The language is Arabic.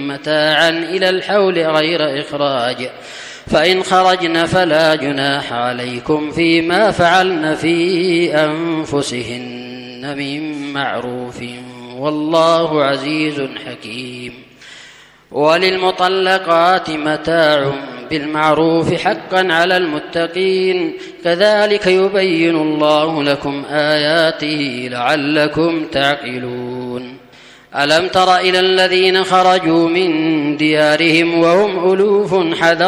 متاعا إلى الحول غير إخراج، فإن خرجن فلا جناح عليكم فيما فعلن في أنفسهن من معروف، والله عزيز حكيم. وللمطلقات متاع بالمعروف حقا على المتقين، كذلك يبين الله لكم آياته لعلكم تعقلون. ألم تر إلى الذين خرجوا من ديارهم وهم ألوف حذر